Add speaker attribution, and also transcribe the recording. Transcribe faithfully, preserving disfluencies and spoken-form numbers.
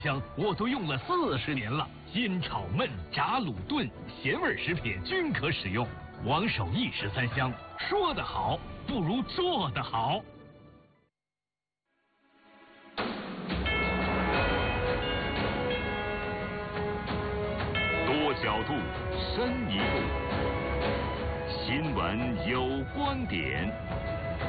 Speaker 1: 香我都用了四十年了，煎炒焖炸卤炖，咸味食品均可使用。王守义十三香，说得好不如做得好。
Speaker 2: 多角度，深一步，新闻有观点。